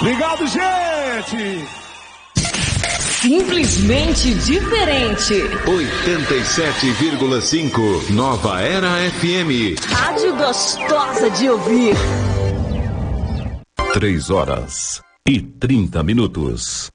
Obrigado, gente! Simplesmente diferente. 87,5 Nova Era FM. Rádio gostosa de ouvir. 3 horas e 30 minutos.